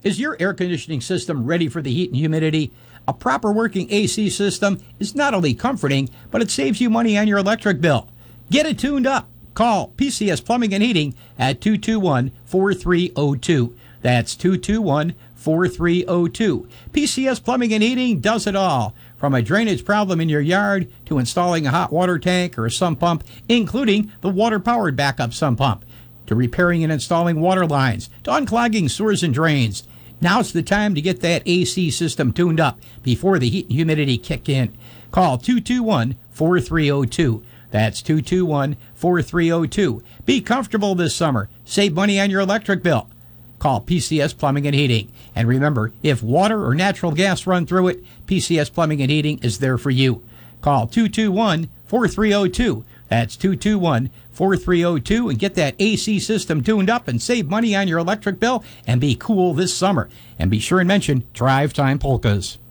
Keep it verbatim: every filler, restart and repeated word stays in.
Is your air conditioning system ready for the heat and humidity? A proper working A C system is not only comforting, but it saves you money on your electric bill. Get it tuned up. Call P C S Plumbing and Heating at two two one, four three zero two. That's two two one, four three zero two. P C S Plumbing and Heating does it all. From a drainage problem in your yard to installing a hot water tank or a sump pump, including the water-powered backup sump pump, to repairing and installing water lines, to unclogging sewers and drains. Now's the time to get that A C system tuned up before the heat and humidity kick in. Call two two one, four three zero two. That's two two one, four three zero two. Be comfortable this summer. Save money on your electric bill. Call P C S Plumbing and Heating. And remember, if water or natural gas run through it, P C S Plumbing and Heating is there for you. Call two two one, four three zero two. That's two two one, four three zero two and get that A C system tuned up and save money on your electric bill and be cool this summer. And be sure and mention Drive Time Polkas.